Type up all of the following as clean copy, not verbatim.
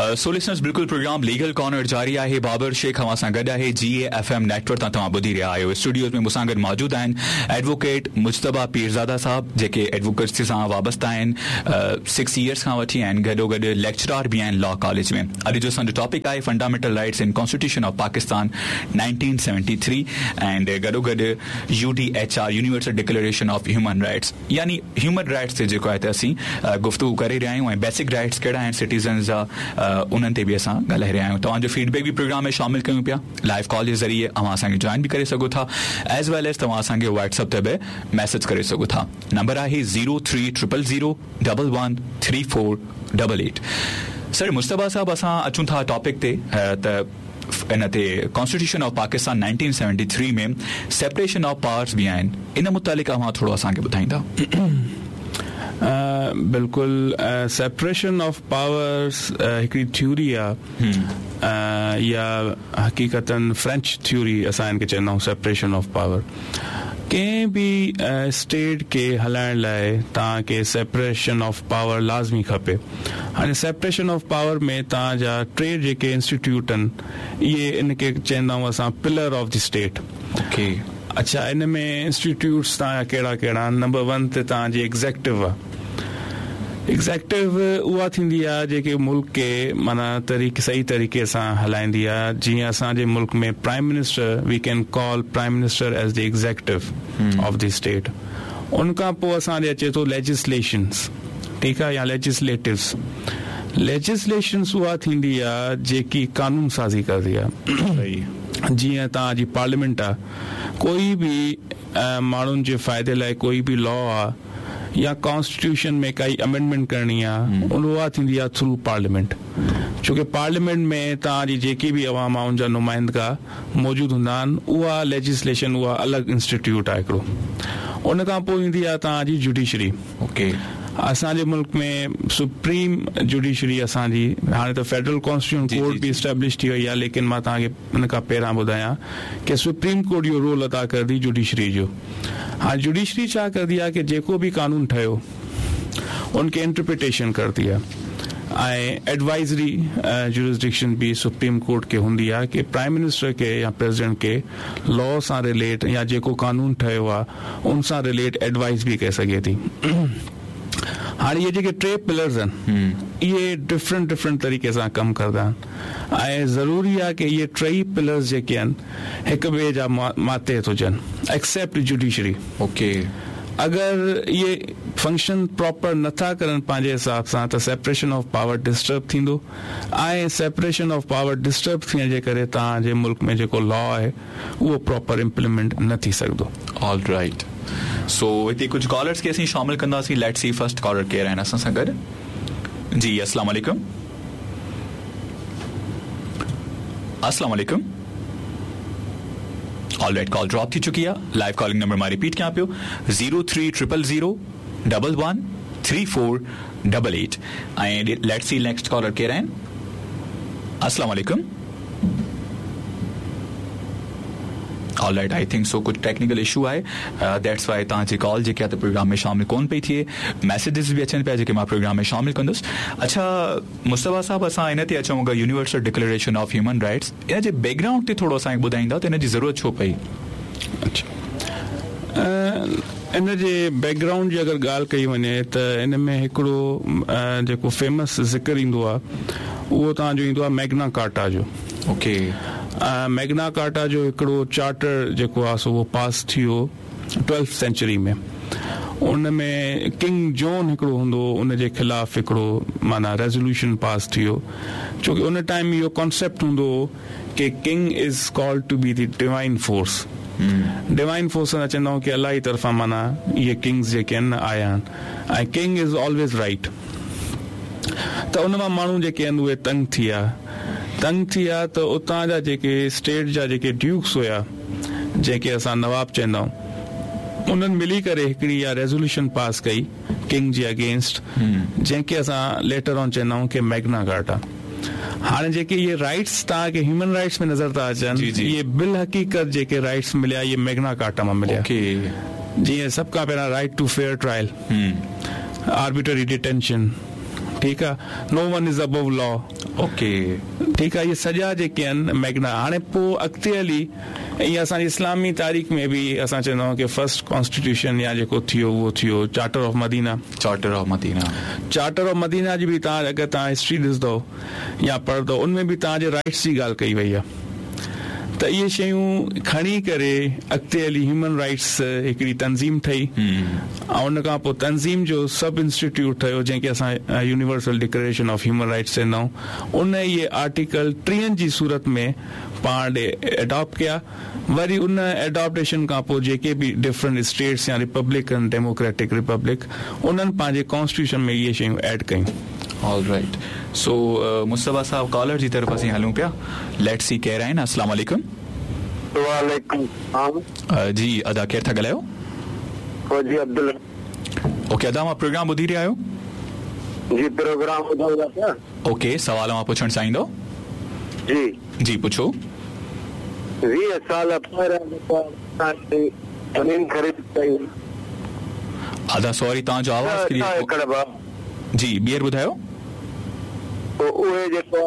So listeners बिल्कुल programme legal corner जारी आहे. बाबर शेख हमां सां गॾु आहे. GAFM नेटवर्क तां तव्हां ॿुधी रहिया आहियो. स्टूडियोज़ में मूंसां गॾु मौजूदु आहिनि एडवोकेट मुजतबा पीरज़ादा साहब, जेके एडवोकेसी सां वाबस्ता आहिनि 6 years खां वठी आहिनि. गॾोगॾु लेक्चरार बि आहिनि लॉ कॉलेज में. अॼु जो असांजो टॉपिक आहे fundamental rights in constitution of Pakistan 1973 and गॾोगॾु UDHR universal declaration of human rights, यानी ह्यूमन राइट्स ते जेको आहे त असीं गुफ़्तगू करे रहिया आहियूं ऐं बेसिक राइट्स कहिड़ा आहिनि सिटीज़न्स जा उन्हनि ते बि असां ॻाल्हाए रहिया आहियूं. तव्हांजो फीडबैक बि प्रोग्राम में शामिल कयूं पिया. लाइव कॉल जे ज़रिए तव्हां असांखे जॉइन बि करे सघो था, एज़ वेल एज़ तव्हां असांखे व्हाट्सएप ते बि मैसेज करे सघो था. नंबर आहे 0300013488. सर मुस्तफ़ा साहब, असां अचूं था टॉपिक ते त इन ते कॉन्स्टिट्यूशन ऑफ पाकिस्तान 1973 में सेपरेशन ऑफ पावर्स बि आहिनि. इन मुतालिक़ तव्हां थोरो असांखे ॿुधाईंदा? बिल्कुलु. सेपरेशन ऑफ पावर्स हिकिड़ी थ्योरी आहे या हक़ीक़तन फ्रेंच थ्योरी असां इनखे चवंदा आहियूं सेपरेशन ऑफ पावर. कंहिं बि स्टेट खे हलाइण लाइ तव्हांखे सेपरेशन ऑफ पावर लाज़मी खपे. हाणे सेपरेशन ऑफ पावर में तव्हांजा 3 जेके इंस्टीट्यूट आहिनि, इहे इनखे चवंदा आहियूं असां pillar of the state. Okay. अच्छा, इन में इंस्टीट्यूट्स तव्हांजा कहिड़ा कहिड़ा? नंबर 1 ते तव्हांजी एग्ज़ेक्टिव आहे. एग्ज़ेक्टिव उहा थींदी आहे जेके मुल्क खे माना सही तरीक़े सां हलाईंदी आहे. जीअं असांजे मुल्क में prime minister, V can call prime minister as the executive of the state. उन खां पोइ असांजे अचे थो लेजिस्लेशन्स, ठीकु आहे, या लेजिस्लेटिव्स. लेजिस्लेशन्स उहा थींदी आहे जेकी कानून साज़ी करदी आहे. जीअं तव्हांजी पार्लियामेंट आहे, कोई बि माण्हुनि जे फ़ाइदे लाइ कोई बि लॉ आहे या कॉन्स्टिट्यूशन में काई अमेंडमेंट करणी आहे, उहा थींदी आहे थ्रू पार्लियामेंट. छोकी पार्लियामेंट में तव्हांजी जेकी बि अवाम आहे उनजा नुमाइंदा मौजूदु हूंदा आहिनि. उहा लेजिस्लेशन उहा अलॻि इंस्टीट्यूट आहे हिकिड़ो. उन खां पोइ ईंदी आहे तव्हांजी जुडिशरी. ओके. असांजे मुल्क में सुप्रीम जुडिशरी असांजी, हाणे त फेडरल कॉन्स्टिट्यूशन कोर्ट बि इस्टेब्लिश थी वई आहे, लेकिन मां तव्हांखे हिन खां पहिरां ॿुधायां कि सुप्रीम कोर्ट जो रोल अदा करदी जुडिशरी जो. हाणे जुडिशरी छा करदी आहे कि जेको बि कानून ठहियो उनखे इंटरप्रिटेशन करदी आहे. ऐं एडवाइजरी जुरिसडिक्शन बि सुप्रीम कोर्ट खे हूंदी आहे कि प्राइम मिनिस्टर खे या प्रेसिडेंट खे लॉ सां रिलेट या जेको कानून ठहियो आहे उन सां रिलेट एडवाइस बि करे सघे थी. हाणे इहे जेके 3 पिलर्स आहिनि, इहे डिफरेंट तरीक़े सां कमु कंदा आहिनि. ऐं ज़रूरी आहे कि इहे 3 पिलर्स जेके आहिनि हिक ॿिए जा मातहत हुजनि, एक्सेप्ट जुडिशरी. ओके. अगरि इहे फंक्शन प्रॉपर नथा करनि पंहिंजे हिसाब सां त सेपरेशन ऑफ पावर डिस्टर्ब थींदो. ऐं सेपरेशन ऑफ पावर डिस्टर्ब थियण जे करे तव्हांजे मुल्क में जेको लॉ आहे उहो प्रॉपर इम्प्लीमेंट न थी सघंदो. All right. सो हिते कुझु कॉलर्स खे असीं शामिल कंदासीं. लेट्स सी फर्स्ट कॉलर केरु आहिनि असां सां गॾु. जी अस्सलाम वालेकुम. अस्सलाम वालेकुम. ऑल राइट, कॉल ड्रॉप थी चुकी आहे. लाइव कॉलिंग नंबर मां रिपीट कयां पियो 0300013488. ऐं लेट्स सी नेक्स्ट कॉलर केरु आहिनि. अस्सलाम वालेकुम. All right, I think so कुछ टेक्निकल इशू आहे, दैट्स वाई तव्हांजी कॉल जेकी आहे त प्रोग्राम में शामिल कोन पई थिए. मैसेजिस बि अचनि पिया जेके मां प्रोग्राम में शामिल कंदुसि. अच्छा मुस्तफ़ा साहब, असां इन ते अचूं अगरि universal declaration of human rights, इन जे बैकग्राउंड ते थोरो असांखे ॿुधाईंदा त इन जी ज़रूरत छो पई? अच्छा, इन जे बैकग्राउंड जी अगरि ॻाल्हि कई वञे त इन में हिकिड़ो जेको फेमस ज़िक्र ईंदो आहे उहो तव्हांजो ईंदो आहे मैग्ना कार्टा जो. ओके. मैग्ना कार्टा जो हिकिड़ो चार्टर जेको आहे सो उहो पास थियो 12th सेंचुरी में. उन में किंग जॉन हिकिड़ो हूंदो, उन जे ख़िलाफ़ हिकिड़ो माना रेज़ोल्यूशन पास थियो. छोकी उन टाइम इहो कॉन्सेप्ट हूंदो कि king is called to be the divine force. Divine force चवंदा आहियूं कि अलाह जी तरफ़ां माना इहे किंग्स जेके आहिनि आया आहिनि, ऐं किंग इज़ ऑलवेज राइट. त उन मां माण्हू जेके आहिनि उहे तंग थी विया. त उतां जा जेके स्टेट जा जेके ड्यूक्स हुया, जेके असां नवाब चवंदा आहियूं, उन्हनि मिली करे हिकिड़ी इहा रेज़ोल्यूशन पास कई किंग जे अगेंस्ट, जंहिंखे असां लेटर ऑन चवंदा आहियूं कि मैग्ना कार्टा. हाणे जेके इहे राइट्स तव्हांखे ह्यूमन राइट्स में नज़र था अचनि, इहे बिल हक़ीक़त जेके राइट्स मिलिया इहे मैग्ना कार्टा मां मिलिया. जीअं सभ खां पहिरियां right two fair trial, arbitrary detention, ठीकु आहे, नो one is above law. Okay, ठीकु आहे. इहे सॼा जेके आहिनि मैग्ना. हाणे पोइ अॻिते हली ईअं असांजी इस्लामी तारीख़ में बि असां चवंदा आहियूं की फर्स्ट कॉन्स्टिट्यूशन या जेको थियो उहो थियो charter of Medina. Charter of Medina जी बि तव्हां अगरि तव्हां हिस्ट्री ॾिसंदो या पढ़ंदो, उनमें बि तव्हांजे राइट्स जी ॻाल्हि कई वई आहे. त इहे शयूं खणी करे अॻिते हली ह्यूमन राइट्स हिकिड़ी तंज़ीम ठही ऐं उन खां पोइ तंज़ीम जो सब इंस्टीट्यूट ठहियो जंहिंखे असां universal declaration of human rights चवंदा आहियूं. उन इहे आर्टिकल 30 जी सूरत में पाण ॾे एडॉप्ट कया. वरी उन एडॉप्टेशन खां पोइ जेके बि डिफरेंट स्टेट्स या रिपब्लिकन डेमोक्रेटिक रिपब्लिक उन्हनि पंहिंजे कॉन्स्टिट्यूशन में इहे शयूं ऐड कयूं. All right. सो मुस्तफा साहब कॉलर जी तरफ़ असीं हलूं पिया. लेट्स सी केरु आहिनि. अस्सलाम वालेकुम. वालेकुम सलाम. जी अदा केरु था ॻाल्हायो? फौजी अब्दुल. ओके अदा, मां प्रोग्राम ॿुधी रहिया आहियो? जी प्रोग्राम ॿुधो था. ओके, सवाल मां पुछणु चाहींदो? जी पुछो. 20 साल पहिरियों ज़मीन ख़रीद कई. अदा सॉरी तव्हांजो आवाज़ जी ॿीहर ॿुधायो. उहे जेको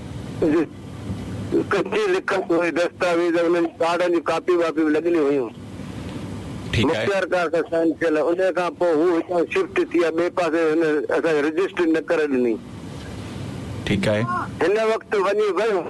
कच्ची लिखत हुई दस्तावेज़ उन्हनि कार्डनि जी कापी वापी लॻियलु हुयूं. मुख़्तियार कार खां साइन थियल. उन खां पोइ हू हितां शिफ्ट थी विया ॿिए पासे. असांखे रजिस्ट्री न करे ॾिनी. ठीकु आहे. हिन वक़्तु वञी वियो.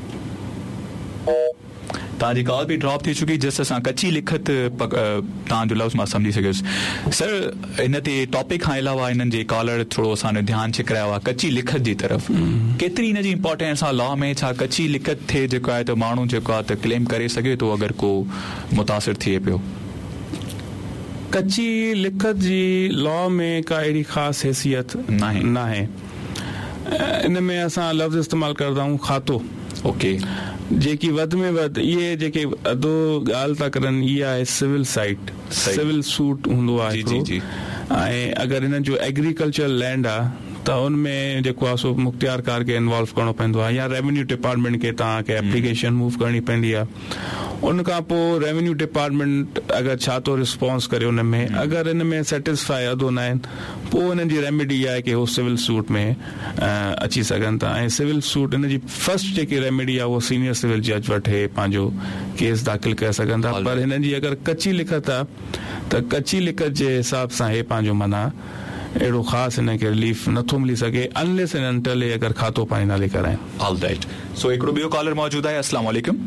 तव्हांजी कॉल बि ड्रॉप थी चुकी. जस्ट असां कच्ची लिखत तव्हांजो लफ़्ज़ मां सम्झी सघियुसि. सर हिन ते टॉपिक खां अलावा हिननि जे कॉलर थोरो असांजो ध्यानु छिकरायो आहे कच्ची लिखत जी तरफ़. केतिरी हिन जी इम्पोर्टेंस आहे लॉ में? छा कच्ची लिखत थिए जेको आहे त माण्हू जेको आहे त क्लेम करे सघे थो अगरि को मुतासिर थिए पियो? कच्ची लिखत जी लॉ में का अहिड़ी ख़ासि हैसियत न आहे. इन में असां लफ़्ज़ इस्तेमालु कंदा आहियूं खातो. ओके. जेकी वधि में वधि इहे जेके अधो ॻाल्हि था करनि इहा आहे सिविल साइट. सिविल सूट हूंदो आहे हिकिड़ो. ऐं अगरि हिननि जो एग्रीकल्चर लैंड आहे त उनमें जेको आहे सो मुख़्तियार कार खे इन्वॉल्व करिणो पवंदो आहे या रेवेन्यू डिपार्टमेंट खे तव्हांखे एप्लीकेशन मूव करणी पवंदी आहे. उन खां पोइ रेवेन्यू डिपार्टमेंट अगरि छा थो रिस्पॉन्स करे उन में अगरि हिन में सेटिस्फाई अधो न आहिनि पोइ हिननि जी रेमेडी आहे की उहो सिविल सूट में अची सघनि था. ऐं सिविल सूट हिन जी फर्स्ट जेकी रेमेडी आहे उहो सीनियर सिविल जज वटि पंहिंजो केस दाख़िल करे सघनि था. पर हिननि जी अगरि कच्ची लिखत आहे त कच्ची लिखत जे हिसाब सां हे पंहिंजो माना अहिड़ो ख़ासि हिनखे रिलीफ नथो मिली सघे अनलेस एंड अंटिल अगरि खातो पंहिंजे नाले कराइनि. All right. सो हिकिड़ो ॿियो कॉलर मौजूदु आहे. अस्सलाम वालेकुम.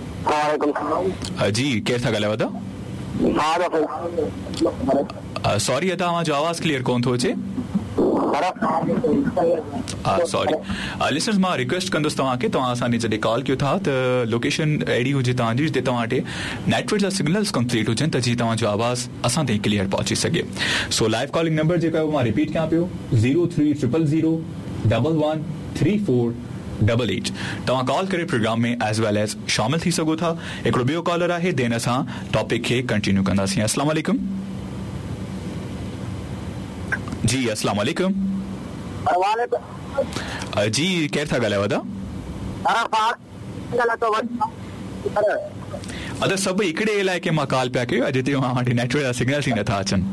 जी केरु था ॻाल्हायो अदा? सॉरी अदा तव्हांजो आवाज़ क्लियर कोन थो अचे. सॉरी लिसनर्स, मां रिक्वेस्ट कंदुसि तव्हांखे तव्हां असांखे जॾहिं कॉल कयो था त लोकेशन अहिड़ी हुजे तव्हांजी जिते तव्हां वटि नेटवर्क जा सिग्नल्स कंप्लीट हुजनि त जीअं तव्हांजो आवाज़ असां ताईं क्लियर पहुची सघे. सो लाइव कॉलिंग नंबर जेको आहे मां रिपीट कयां पियो 0300013488. तव्हां कॉल करे प्रोग्राम में एज़ वेल एज़ शामिल थी सघो था. हिकिड़ो ॿियो कॉलर आहे देन असां टॉपिक खे कंटिन्यू कंदासीं. अस्सलाम वालेकुम. जी अस्सलाम वालेकुम. जी केरु था ॻाल्हायो अदा? अदा सभु हिकिड़े इलाइक़े मां कॉल पिया कयो जिते मां वटि नेटवर्क जा सिग्नल्स ई नथा अचनि.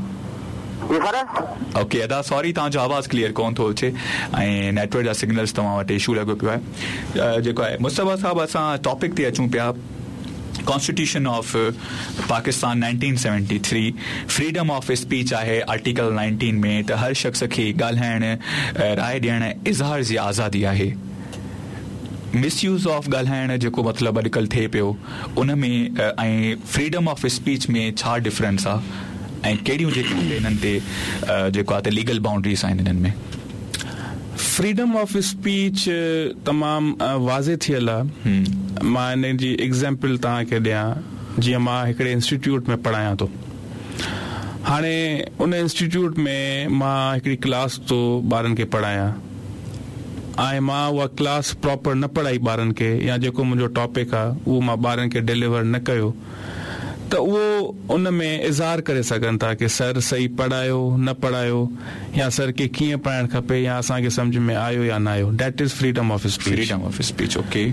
ओके अदा सॉरी तव्हांजो आवाज़ क्लियर कोन थो अचे ऐं नेटवर्क जा सिग्नल्स तव्हां वटि इशू लॻो पियो आहे. जेको आहे मुस्तफा साहब असां टॉपिक ते अचूं पिया. Constitution of Pakistan 1973 freedom of speech आहे आर्टिकल 19 में त हर शख़्स खे ॻाल्हाइण राय ॾियण इज़हार जी आज़ादी आहे. मिसयूज़ ऑफ ॻाल्हाइण जेको मतिलबु अॼुकल्ह थिए पियो उन में ऐं फ्रीडम ऑफ स्पीच में छा डिफरेंस आहे ऐं कहिड़ियूं जेके हिननि ते जेको आहे त लीगल बाउंड्रीज़ आहिनि हिननि में? फ्रीडम ऑफ स्पीच तमामु वाज़े थियल आहे. मां हिन जी एग्ज़ाम्पल तव्हांखे ॾियां. जीअं मां हिकिड़े इंस्टीट्यूट में पढ़ायां थो. हाणे उन इंस्टीट्यूट में मां हिकिड़ी क्लास थो ॿारनि खे पढ़ायां ऐं मां उहा क्लास प्रॉपर न पढ़ाई ॿारनि खे या जेको मुंहिंजो टॉपिक आहे उहो मां ॿारनि खे डिलीवर न कयो त उहो उन में इज़हार करे सघनि था की सर सही पढ़ायो न पढ़ायो या सर खे कीअं पढ़ाइणु खपे या असांखे सम्झ में आयो या न आयो. That is freedom of speech. Freedom of speech. Okay.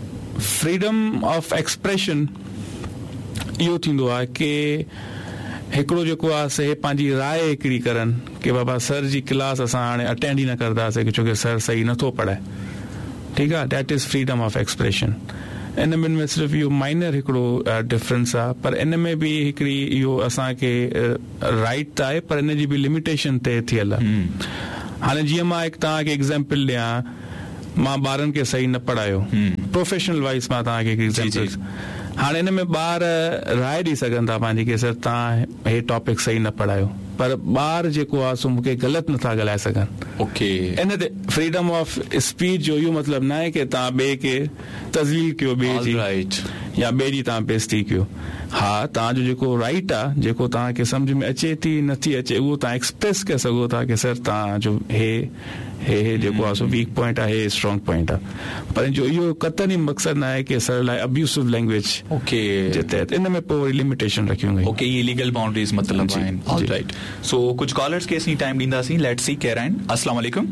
Freedom of expression इहो थींदो आहे की हिकिड़ो जेको आहे से पंहिंजी राय हिकिड़ी करनि की बाबा सर जी क्लास असां हाणे अटेंड ई न कंदासीं छोकी सर सही नथो पढ़ाए. ठीकु आहे, that is freedom of expression. इन ॿिनि में सिर्फ़ु इहो माइनर हिकिड़ो डिफरेंस आहे, पर इन में बि हिकिड़ी इहो असांखे राइट त आहे पर इन जी बि लिमिटेशन तय थियल आहे. हाणे जीअं मां हिकु तव्हांखे एग्ज़ाम्पल ॾियां, मां ॿारनि खे सही न पढ़ायो, प्रोफेशनल वाइज़ मां तव्हांखे हिकु एग्ज़ाम्पल. हाणे हिन में ॿार राय ॾेई सघनि था पंहिंजी की सर तव्हां हे टॉपिक सही न पढ़ायो, पर ॿार जेको आहे सो मूंखे ग़लति नथा ॻाल्हाए सघनि. ओके, इन ते फ्रीडम ऑफ स्पीच जो इहो मतिलबु न आहे की तव्हां ॿिए खे तज़लील कयो, ॿिए जी या ॿिए जी तव्हां बेइज़्ती कयो. हा, तव्हांजो जेको राइट आहे, जेको तव्हांखे सम्झ में अचे थी नथी अचे, उहो तव्हां एक्सप्रेस करे सघो था की सर तव्हांजो हे जेको आहे सो वीक पॉइंट आहे, हे स्ट्रॉन्ग पॉइंट आहे. पर जो इहो कतई मक़सदु न आहे की सर लाइ अब्यूसिव लैंग्वेज जे तहत इन में पोइ लिमिटेशन रखियूं गयूं. ओके, ये लीगल बाउंड्रीज मतलब आहिनि. ऑलराइट, सो कुछ कॉलर्स के असीं टाइम ॾींदासीं. लेट्स सी केयर आहिनि. अस्सलाम वालेकुम.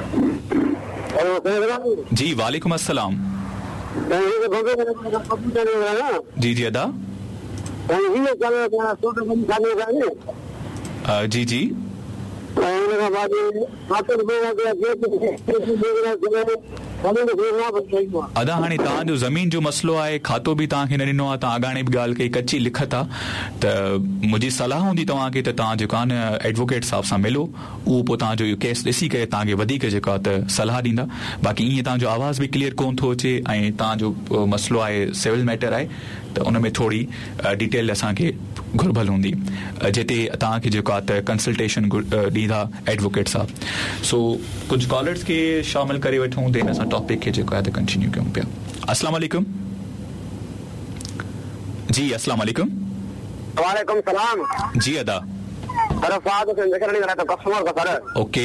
जी वालेकुम अस्सलाम. जी जी अदा. जी जी अदा, हाणे तव्हांजो ज़मीन जो मसलो आहे, खातो बि तव्हांखे न ॾिनो आहे, तव्हां अॻाणे बि ॻाल्हि कई, कची लिखत आहे, त मुंहिंजी सलाह हूंदी तव्हांखे त तव्हां जेको आहे न एडवोकेट साहब सां मिलो, उहो पोइ तव्हांजो इहो केस ॾिसी करे तव्हांखे वधीक जेको आहे त सलाह ॾींदा. बाक़ी ईअं तव्हांजो आवाज़ बि क्लियर कोन थो अचे ऐं तव्हांजो मसलो आहे सिविल मैटर आहे, त उन में थोरी डिटेल असांखे घुरबल हूंदी, जिते तव्हांखे जेको आहे त कंसल्टेशन ॾींदा एडवोकेट साहब. सो कुझु कॉलर्स खे शामिल करे वठूं, देन असां टॉपिक खे जेको आहे त कंटिन्यू कयूं पिया. अस्सलाम वालेकुम. जी अस्सलाम वालेकुम. वालेकुम सलाम. जी अदा. ओके,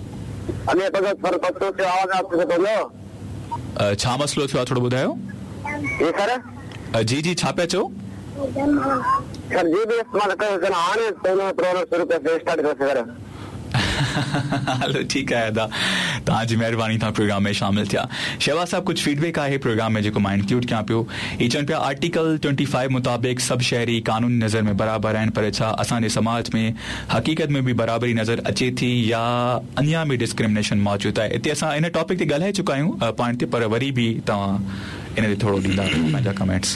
छा मसलो थियो आहे थोरो ॿुधायो. जी जी, छा पिया चओ. सर जी बि इस्तेमालु कयो, हाणे प्रोग्राम शुरू कयो, स्टार्ट कयो. हलो ठीकु आहे अदा, तव्हांजी महिरबानी तव्हां प्रोग्राम में शामिल थिया. शहबाज साहब, कुझु फीडबैक आहे प्रोग्राम में जेको मां इंक्लूड कयां पियो. हीअ चवनि पिया आर्टिकल 25 मुताबिक़ सभु शहरी कानूनी नज़र में बराबरि आहिनि, पर छा असांजे समाज में हक़ीक़त में बि बराबरी नज़र अचे थी या अञा बि डिस्क्रिमिनेशन मौजूदु आहे. हिते असां इन टॉपिक ते ॻाल्हाए चुका आहियूं पॉइंट ते, पर वरी बि तव्हां इन ते थोरो ॾींदा पंहिंजा कमेंट्स.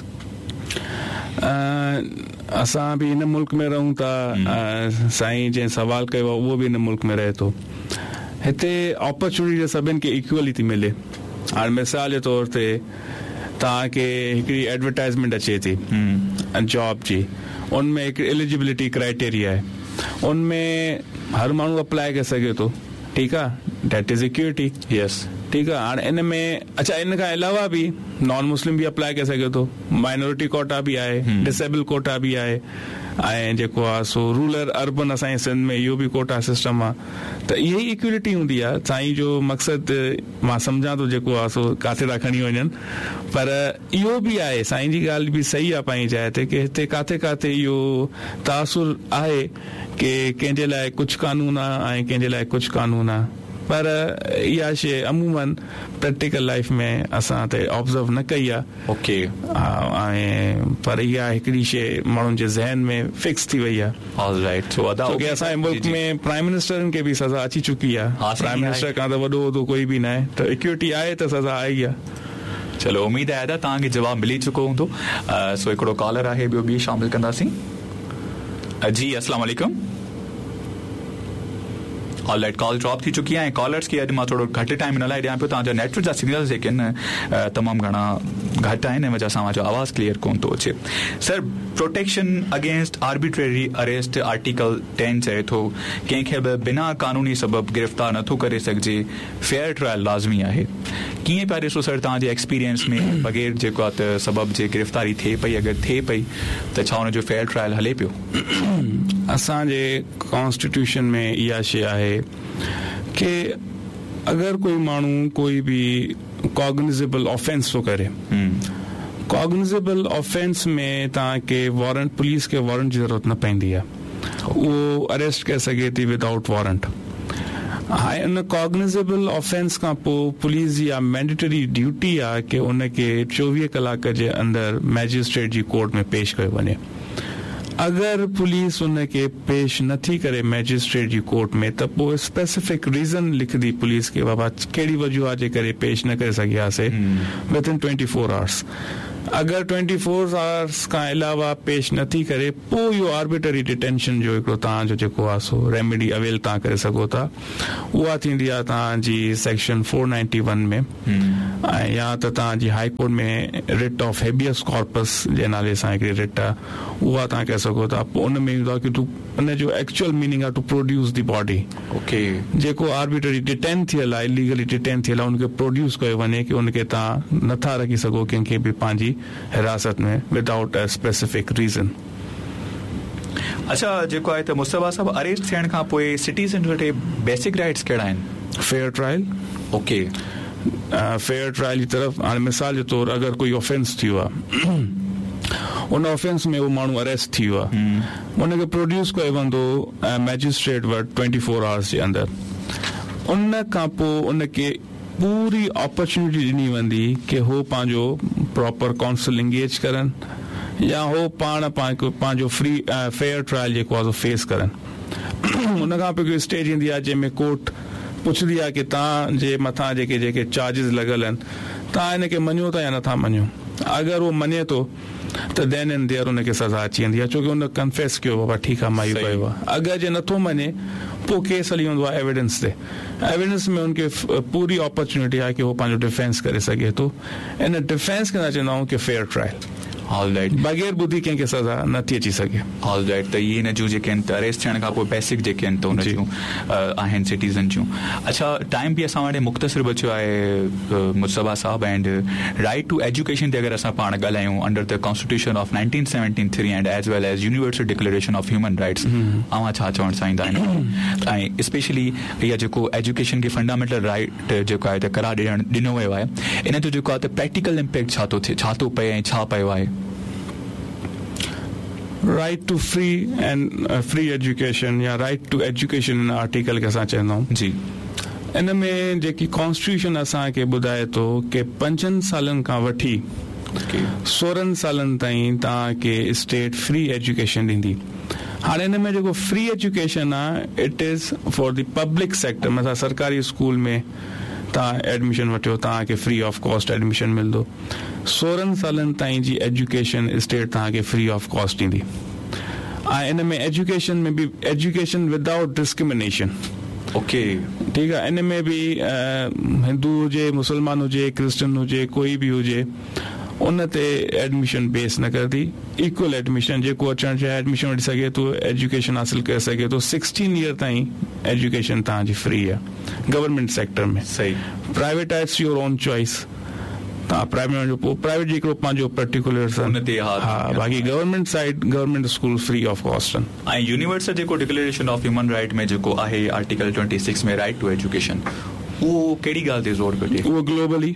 असां बि इन मुल्क में रहूं था, साईं जंहिं सवाल कयो आहे उहो बि इन मुल्क में रहे थो. हिते अपॉर्चुनिटी सभिनि खे इक्वली थी मिले. हाणे मिसाल जे तौर ते तव्हांखे हिकिड़ी एडवर्टाइज़मेंट अचे थी जॉब जी, उनमें हिकिड़ी एलिजिबिलिटी क्राइटेरिया आहे, उनमें हर माण्हू अप्लाई करे सघे थो. ठीकु आहे, डेट इज़ इक्विटी. यस, ठीकु आहे. हाणे इन में अच्छा, इन खां अलावा बि नॉन मुस्लिम बि अप्लाई करे सघे थो, माइनॉरिटी कोटा बि आहे, डिसेबल कोटा बि आहे, ऐं जेको आहे सो रूरल अर्बन असांजे सिंध में इहो बि कोटा सिस्टम आहे. त इहा ई इक्विलिटी हूंदी आहे. साईं जो मक़सदु मां सम्झां थो जेको आहे सो किथे था खणी वञनि, पर इहो बि आहे, साईं जी ॻाल्हि बि सही आहे पंहिंजी जाइ ते, की हिते किथे किथे इहो तासुर आहे की कंहिंजे लाइ कुझु कानून आहे ऐं कंहिंजे लाइ कुझु कानून आहे. पर इहा शइ अमूमन प्रैक्टिकल लाइफ में असां ते ऑब्ज़र्व न कई आहे. ओके, ऐं पर इहा हिकिड़ी शइ माण्हुनि जे ज़हन में फिक्स थी वई आहे. ऑलराइट, सो छोकी असांजे मुल्क में प्राइम मिनिस्टरनि खे बि सज़ा अची चुकी आहे. प्राइम मिनिस्टर खां त वॾो वॾो कोई बि न आहे, त इक्विटी आहे त सज़ा आई आहे. चलो, उमेद आहे त तव्हांखे जवाबु मिली चुको हूंदो. सो हिकिड़ो कॉलर आहे, ॿियो बि शामिल कंदासीं. जी अस्सलाम वालेकुम. ऑलराइट, कॉल ड्रॉप थी चुकी आहे. कॉलर्स खे अॼु मां थोरो घटि टाइम हिन लाइ ॾियां पियो, तव्हांजा नेटवर्क जा सिग्नल्स जेके आहिनि तमामु घणा घटि आहिनि, हिन वजह सां मुंहिंजो आवाज़ क्लियर कोन थो अचे. Sir, protection against arbitrary arrest article 10 चए थो कंहिंखे बि बिना कानूनी सबब गिरफ़्तार नथो करे सघिजे, फेयर ट्रायल लाज़मी आहे. कीअं पिया ॾिसो सर तव्हांजे एक्सपीरियंस में, बग़ैर जेको आहे त सबब जे गिरफ़्तारी थिए पई, अगरि थिए पई त छा हुनजो फेयर ट्रायल हले पियो. असांजे कॉन्स्टिट्यूशन में इहा शइ आहे कि अगर कोई माण्हू कोई भी कॉग्निजेबल ऑफेंस तो करे, कॉग्निजेबल ऑफेंस में तव्हांखे वारंट, पुलिस खे वारंट जी ज़रूरत न पवंदी आहे, उहो अरेस्ट करे सघे थी विदाउट वारंट. हाणे उन कॉग्निजेबल ऑफेंस खां पोइ पुलिस जी इहा मैंडेटरी ड्यूटी आहे कि उनखे 24 कलाक जे अंदरि मैजिस्ट्रेट जी कोर्ट में पेश कयो वञे. अगरि पुलिस उनखे पेश नथी करे मैजिस्ट्रेट जी कोर्ट में त पोइ स्पेसिफिक रीज़न लिखंदी पुलिस खे बाबा कहिड़ी वजूह जे करे पेश न करे सघियासीं विदिन 24 आवर्स. अगरि 24 आवर्स खां अलावा पेश नथी करे पोइ इहो आर्बिटरी डिटेंशन जो हिकिड़ो तव्हांजो जेको आहे सो रेमेडी अवेल तव्हां करे सघो था. उहा थींदी आहे तव्हांजी सेक्शन 491 में ऐं या त तव्हांजी हाई कोर्ट में रिट ऑफ हेबियस कॉर्पस जे नाले सां हिकिड़ी रिट आहे उहा तव्हां करे सघो था. पोइ उन में ईंदो आहे की तूं उन जो एक्चुअल मीनिंग आहे two produce the body. Okay, जेको आर्बिटरी डिटेन थियल आहे इलीगली डिटेन थियल आहे उनखे प्रोड्यूस कयो वञे की उनखे तव्हां नथा रखी सघो कंहिंखे बि पंहिंजी हिरासत में विदाउट अ स्पेसिफिक रीज़न. अच्छा, जेको आहे त मुस्तफा साहब अरेस्ट थियण खां पोइ सिटीज़न वटि बेसिक राइट्स कहिड़ा आहिनि? Fair trial. Okay, fair trial जी तरफ़ हाणे मिसाल जे तौरु अगरि कोई ऑफेंस थियो आहे उन ऑफेंस में उहो माण्हू अरेस्ट थी वियो आहे उनखे प्रोड्यूस कयो वेंदो मैजिस्ट्रेट वटि 24 आवर्स जे अंदरि. उन खां पोइ उनखे पूरी अपॉर्चुनिटी ॾिनी वेंदी कि हो पंहिंजो प्रॉपर काउंसिल इंगेज करनि या हो पाण पंहिंजो फ्री फेयर ट्रायल जेको आहे फेस करनि. उन खां पोइ हिकिड़ी स्टेज ईंदी आहे जंहिंमें कोर्ट पुछंदी आहे कि तव्हांजे मथां जेके चार्जिस लॻल आहिनि तव्हां हिनखे मञो था या नथा मञो. अगरि उहो मञे थो त देन एंड देयर उनखे सज़ा अची वेंदी आहे छोकी उन कंफेस कयो बाबा ठीकु आहे मां इहो कयो आहे. अगरि जे नथो मञे पोइ केस हली वेंदो आहे एविडेंस ते. एविडेंस में उनखे पूरी अपॉर्चुनिटी आहे कि उहो पंहिंजो डिफेंस करे सघे थो. इन डिफेंस खे चवंदा आहियूं कि फेयर ट्रायल. ऑल राइट, बग़ैर ॿुधी कंहिंखे सज़ा नथी अची सघे. ऑल राइट, त इहे हिन जूं जेके आहिनि त अरेस्ट थियण खां पोइ बेसिक जेके आहिनि त उन जूं आहिनि सिटीज़न जूं. अच्छा, टाइम बि असां वटि मुख़्तसिर बचियो आहे मुस्तफा साहब. एंड राइट टू एजुकेशन ते अगरि असां पाण ॻाल्हायूं under the constitution of 1973 and age well age universal declaration of human rights, अवां छा चवणु चाहींदा आहिनि? ऐं स्पेशली इहा जेको एजुकेशन खे फंडामेंटल राइट जेको आहे त करार ॾिनो वियो आहे इन जो जेको आहे त प्रैक्टिकल इम्पैक्ट छा थो थिए, छा थो पए ऐं छा पियो आहे? राइट टू फ्री एजुकेशन या right two education in article खे असां चवंदा आहियूं जी. इन में जेकी कॉन्स्टिट्यूशन असांखे ॿुधाए थो कि 5 सालनि खां वठी 16 सालनि ताईं तव्हांखे स्टेट फ्री एजुकेशन ॾींदी. हाणे हिन में जेको फ्री एजुकेशन आहे it is for the public sector. मतिलबु सरकारी स्कूल में तव्हां एडमिशन वठियो तव्हांखे फ्री ऑफ कॉस्ट एडमिशन मिलंदो. 16 सालनि ताईं जी एजुकेशन स्टेट तव्हांखे फ्री ऑफ कॉस्ट ॾींदी. ऐं इन में एजुकेशन में बि एजुकेशन विदाउट डिस्क्रिमिनेशन. ओके, ठीकु आहे. इन में बि हिंदू हुजे, मुस्लमान हुजे, क्रिश्चियन हुजे, कोई बि हुजे उन ते एडमिशन बेस न करंदी. इक्वल एडमिशन जेको अचणु चाहे एडमिशन वठी सघे थो, एजुकेशन हासिल करे सघे थो. 16 ईयर ताईं एजुकेशन तव्हांजी फ्री आहे गवर्नमेंट सेक्टर में. सही. Private it's your on choice. तव्हां प्राइवेट जी हिकिड़ो पंहिंजो पर्टिकुलर बाक़ी government side government school free of cost आहिनि. ऐं यूनिवर्सल जेको डिक्लेरेशन ऑफ ह्यूमन राइट में जेको आहे आर्टिकल 26 में राइट टू एजुकेशन, उहो कहिड़ी ॻाल्हि ते ज़ोर कजे? उहो ग्लोबली.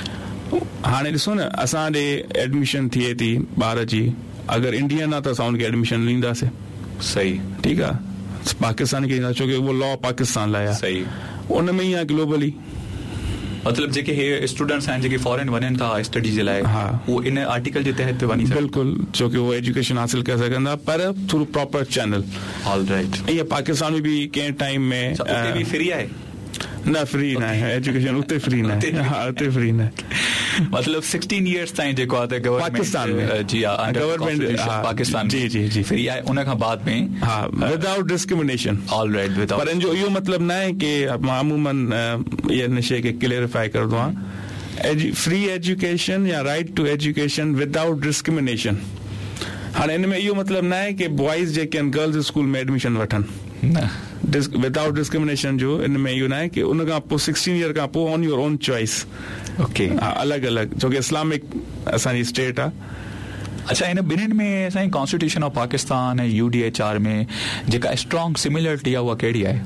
हाणे ॾिसो न, असां ॾे एडमिशन थिए थी ॿार जी, अगरि इंडियन आहे त असां हुनखे एडमिशन ॾींदासीं. सही. ठीकु आहे. पाकिस्तान खे ॾींदासीं छोकी उहो लॉ पाकिस्तान लाइ आहे. सही. उन में ई आहे ग्लोबली. मतिलबु जेके हे स्टूडेंट्स आहिनि जेके फॉरेन वञनि था स्टडी जे लाइ, उहो इन आर्टिकल जे तहत वञी सघनि. बिल्कुलु, छोकी उहो एजुकेशन हासिल करे सघंदा पर through proper channel. All right. ईअं पाकिस्तान में बि कंहिं टाइम में फ्री आहे? न, फ्री न आहे एजुकेशन उते. फ्री न आहे. हा, उते फ्री न आहे. मतलब 16 इयर्स ताईं जेको आहे त पाकिस्तान में जी गवर्नमेंट पाकिस्तान जी जी जी फ्री आहे. उन खां बाद में हा विदाउट डिस्क्रिमिनेशन. All right. पर इनजो इहो मतिलबु न आहे की मां अमूमन इन शइ खे क्लियरिफाई करंदो आहियां. फ्री एजुकेशन या right two education without discrimination. हाणे इन में इहो मतिलबु न आहे की बॉइज़ जेके आहिनि गर्ल्स स्कूल में एडमिशन वठनि. न, विदाउट डिस्क्रिमिनेशन जो इन में इहो न आहे की उन खां पोइ 16 ईयर खां पोइ on your on choice. Okay. अलॻि अलॻि छोकी इस्लामिक असांजी स्टेट आहे. अच्छा, इन ॿिन्हिनि में असांजी कॉन्स्टिट्यूशन ऑफ पाकिस्तान ऐं UDHR में जेका स्ट्रॉन्ग सिमिलरिटी आहे उहा कहिड़ी आहे?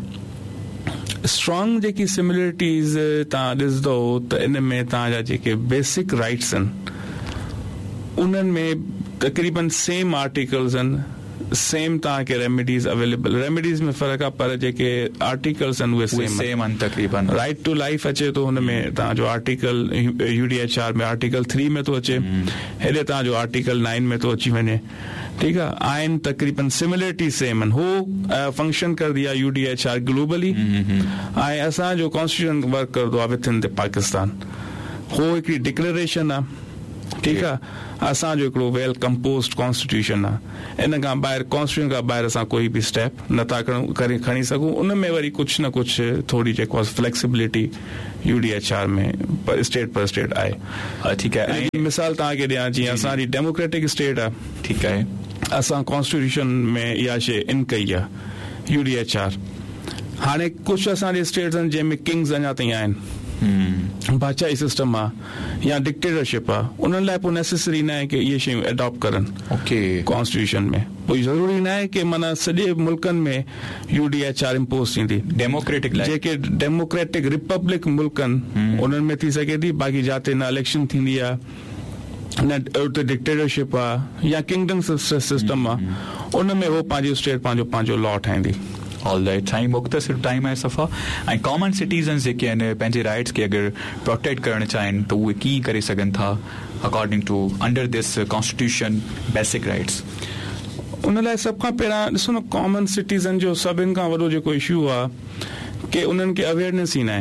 स्ट्रॉन्ग जेकी सिमिलरिटीज़ तव्हां ॾिसंदो त इन में तव्हांजा जेके बेसिक राइट्स आहिनि उन्हनि में तक़रीबन सेम आर्टिकल्स आहिनि सेम तव्हांखे रेमेडीज़ अवेलेबल. रेमेडीज़ में फ़र्क़ु आहे पर जेके आर्टिकल्स आहिनि उहे सेम आहिनि तक़रीबन. राइट टू लाइफ अचे थो, हुन में तव्हांजो आर्टिकल UDHR में आर्टिकल 3 में थो अचे, हेॾे तव्हांजो आर्टिकल 9 में थो अची वञे. ठीकु आहे, आहिनि तक़रीबन सिमिलरिटी सेम आहिनि. हू फंक्शन करदी आहे UDHR ग्लोबली, ऐं असांजो कॉन्स्टिट्यूशन वर्क करदो आहे विद इन द पाकिस्तान. हो हिकिड़ी डिक्लेरेशन आहे. ठीकु आहे, असांजो हिकिड़ो वेल कंपोज्ड कॉन्स्टिट्यूशन आहे. इन खां ॿाहिरि कॉन्स्टिट्यूशन खां ॿाहिरि असां कोई बि स्टेप नथा खणी सघूं. उन में वरी कुझु न कुझु थोरी जेको आहे फ्लेक्सिबिलिटी UDHR में पर स्टेट आहे. ठीकु आहे. ऐं मिसाल तव्हांखे ॾियां, जीअं असांजी डेमोक्रेटिक स्टेट आहे, ठीकु आहे, असां कॉन्स्टिट्यूशन में इहा शइ इन कई आहे UDHR. हाणे कुझु असांजे स्टेट्स आहिनि जंहिंमें किंग्स अञा ताईं आहिनि, बादशाही सिस्टम आहे या डिक्टेटरशिप आहे. उन्हनि लाइ पोइ नेसेसरी न आहे की इहे शयूं एडॉप्ट करनि कॉन्स्टिट्यूशन में. पोइ ज़रूरी न आहे की माना सॼे मुल्कनि में UDHR इम्पोज थींदी. डेमोक्रेटिक जेके डेमोक्रेटिक रिपब्लिक मुल्क आहिनि उन्हनि में थी सघे थी. बाक़ी जिते न इलेक्शन थींदी आहे, न उते डिक्टेटरशिप आहे या किंगडम सिस्टम आहे, उन में उहो पंहिंजी स्टेट पंहिंजो लॉ ठाहींदी. ऑल राइट साईं, मुख़्तसिर टाइम आहे सफ़ा. ऐं कॉमन सिटीज़न्स जेके आहिनि पंहिंजे राइट्स खे अगरि प्रोटेक्ट करणु चाहिनि त उहे कीअं करे सघनि था according two under this constitution basic rights? उन लाइ सभ खां पहिरियां ॾिसो न, कॉमन सिटीज़न जो सभिनि खां वॾो जेको इशू आहे की उन्हनि खे अवेयरनेस ई न आहे.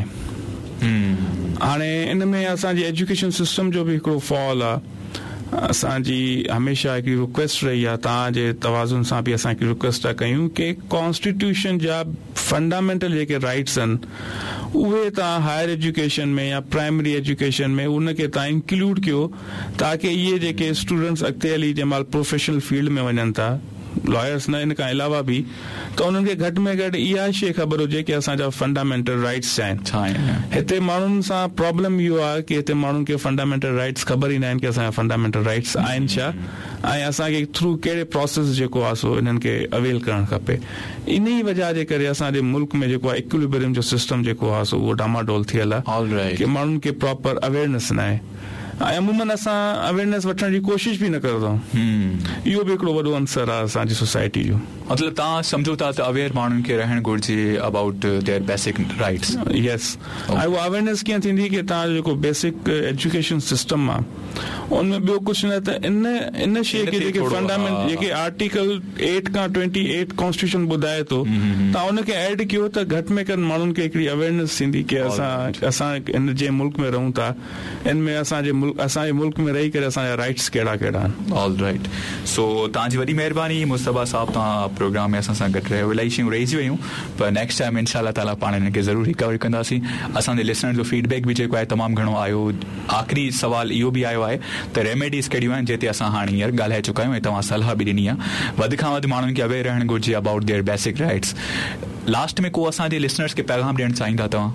हाणे इन में असांजी एजुकेशन सिस्टम जो बि हिकिड़ो फॉल आहे. असांजी हमेशह हिकिड़ी रिक्वेस्ट रही आहे, तव्हांजे तवाज़ुन सां बि असां हिकिड़ी रिक्वेस्ट था कयूं की कॉन्स्टिट्यूशन जा फंडामेंटल जेके राइट्स आहिनि उहे तव्हां हायर एजुकेशन में या प्राइमरी एजुकेशन में उनखे तव्हां इंक्लूड कयो, ताकी इहे जेके स्टूडेंट्स अॻिते हली जंहिं महिल प्रोफेशनल फील्ड में वञनि था, लॉयर्स न, इन खां अलावा बि, त उन्हनि खे घटि में घटि इहा शइ ख़बर हुजे की असांजा फंडामेंटल राइट्स छा आहिनि. हिते माण्हुनि सां प्रॉब्लम इहो आहे की हिते माण्हुनि खे फंडामेंटल राइट्स ख़बर ई न आहिनि की असांजा फंडामेंटल राइट्स आहिनि छा, ऐं असांखे थ्रू कहिड़े प्रोसेस जेको आहे सो इन्हनि खे अवेल करणु खपे. इन ई वजह जे करे असांजे मुल्क में जेको आहे इक्विलिब्रियम जो सिस्टम जेको आहे सो उहो डामाडोल थियल आहे की माण्हुनि खे प्रॉपर अवेयरनेस न आहे. ऐं अमूमन असां अवेयरनेस वठण जी कोशिश बि न करंदा आहियूं. इहो बि हिकिड़ो वॾो अंसर आहे असांजी सोसाइटी जो. मतिलबु तव्हां सम्झो था त अवेयर माण्हुनि खे रहणु घुरिजे अबाउट देयर बेसिक राइट्स. यस. ऐं उहा अवेयरनेस कीअं थींदी की तव्हांजो जेको बेसिक एजुकेशन सिस्टम आहे उनमें ॿियो कुझु न, त इन शइ खे जेके फंडामेंट जेके आर्टिकल 8 खां 28 कॉन्स्टिट्यूशन ॿुधाए थो, तव्हां उनखे एड कयो त घटि में घटि माण्हुनि खे हिकिड़ी अवेयरनेस थींदी की असां इन जे मुल्क में रहूं था, इन में असांजे मुल्क में रही करे असांजा राइट्स कहिड़ा आहिनि. All right. सो तव्हांजी वॾी महिरबानी मुस्तफ़ा साहब, तव्हां प्रोग्राम में असां सां गॾु रहियो. इलाही शयूं रहिजी वियूं, पर नेक्स्ट टाइम इंशाअल्लाह ताला पाण हिन खे ज़रूर रिकवर कंदासीं. असांजे लिसनर जो फीडबैक बि जेको आहे तमामु घणो आयो. आख़िरी सवाल इहो बि आयो आहे त रेमेडीज़ कहिड़ियूं आहिनि जिते असां हाणे हींअर ॻाल्हाए चुका आहियूं ऐं तव्हां सलाह बि ॾिनी आहे. वधि खां वधि माण्हुनि खे अवेयर रहणु घुरिजे about their basic rights. Last में को असांजे लिसनर्स खे पैगाम ॾियणु चाहींदा तव्हां?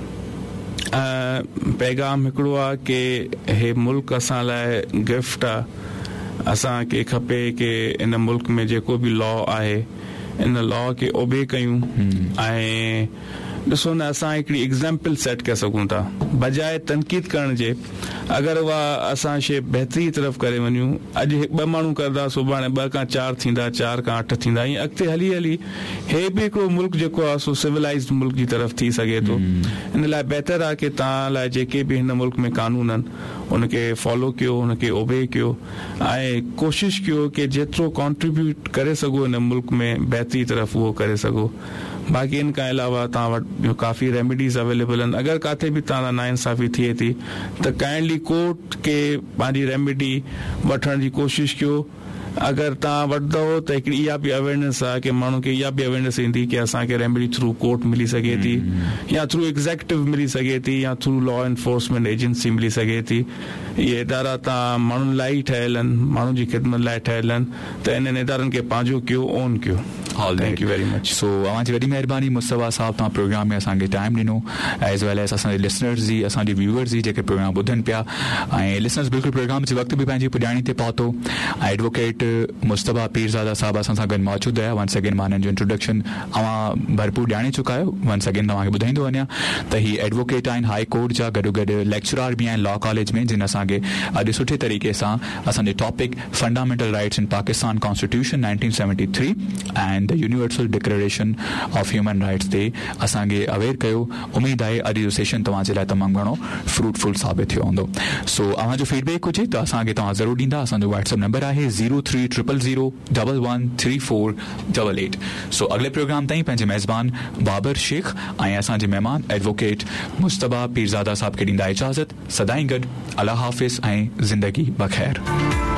पैगाम हिकिड़ो आहे की हे मुल्क असां लाइ गिफ्ट आहे. असांखे खपे की इन मुल्क में जेको बि लॉ आहे इन लॉ खे ओबे कयूं. ऐं ॾिसो न, असां हिकिड़ी एग्ज़ाम्पल सेट करे सघूं था बजाए तनक़ीद करण जे. अगरि उहा असां शइ बहितरी तरफ़ करे वञूं, अॼु 2 माण्हू करंदा, सुभाणे 2 खां 4 थींदा, 4 खां 8 थींदा, ईअं अॻिते हली हली हे बि हिकिड़ो मुल्क जेको आहे सो सिविलाइज़्ड मुल्क जी तरफ़ थी सघे थो. इन लाइ बहितर आहे की तव्हां लाइ जेके बि हिन मुल्क में कानून आहिनि उनखे फॉलो कयो, उनखे ओबे कयो ऐं कोशिशि कयो की जेतिरो कॉन्ट्रीब्यूट करे सघो हिन मुल्क में बहितरी तरफ़ उहो करे सघो. बाक़ी इन खां अलावा तव्हां वटि काफ़ी रेमेडीज़ अवेलेबल आहिनि. अगरि किथे बि तव्हां नाइंसाफ़ी थिए थी त काइंडली कोर्ट खे पंहिंजी रेमेडी वठण जी कोशिशि कयो. अगरि तव्हां वठंदव त हिकिड़ी इहा बि अवेयरनेस आहे की माण्हू खे इहा बि अवेयरनेस ईंदी की असांखे रेमेडी थ्रू कोर्ट मिली सघे थी, या थ्रू एग्ज़ेक्टिव मिली सघे थी, या थ्रू लॉ एनफोर्समेंट एजेंसी मिली सघे थी. इहे इदारा तव्हां माण्हुनि लाइ ई ठहियल आहिनि, माण्हुनि जी ख़िदमत लाइ ठहियल आहिनि, त इन्हनि इदारनि खे पंहिंजो कयो, ओन कयो. Thank U very much. सो अवांजी वॾी महिरबानी मुस्तफ़ा साहब, तव्हां प्रोग्राम में असांखे टाइम ॾिनो, एज़ वेल एज़ असांजे लिसनर्स जी, असांजे व्यूअर्स जी जेके प्रोग्राम ॿुधनि पिया, ऐं लिसनर्स बिल्कुलु प्रोग्राम जे वक़्तु बि पंहिंजी पुॼाणी ते पहुतो. एडवोकेट मुस्तफ़ा पीरज़ादा साहब असां सां गॾु मौजूदु आहे. वंस अगेन मां हिननि जो इंट्रोडक्शन अवां भरपूर ॼाणे चुका आहियो. वंस अगेन तव्हांखे ॿुधाईंदो वञा त ही एडवोकेट आहिनि हाई कोर्ट जा, गॾोगॾु लेक्चरार बि आहिनि लॉ कॉलेज में, जिन असांखे अॼु सुठे तरीक़े सां असांजे टॉपिक फंडामेंटल राइट्स इन Pakistan constitution 1973 and the universal declaration of human rights ते असांखे अवेयर कयो. उमेद आहे अॼु जो सेशन तव्हांजे लाइ तमामु घणो फ्रूटफुल साबित थियो हूंदो. सो अव्हांजो फीडबैक हुजे त असांखे तव्हां ज़रूरु ॾींदा. असांजो व्हाट्सएप नंबर आहे 0300011348. सो अॻिले प्रोग्राम ताईं पंहिंजे मेज़बान बाबर शेख ऐं असांजे महिमान एडवोकेट मुस्तफ़ा पीरज़ादा साहब खे ॾींदा इजाज़त. सदाईं गॾु. अल्लाह हाफ़िज़ ऐं ज़िंदगी बख़ैर.